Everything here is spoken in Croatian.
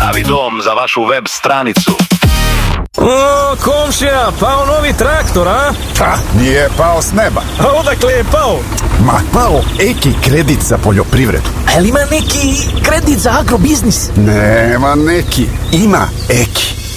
Pravi dom za vašu web stranicu. O, komšija, pao novi traktor, a? Pa, nije pao s neba. A odakle je pao? Ma, pao Eki kredit za poljoprivredu. A jel ima neki kredit za agrobiznis? Nema neki, ima Eki.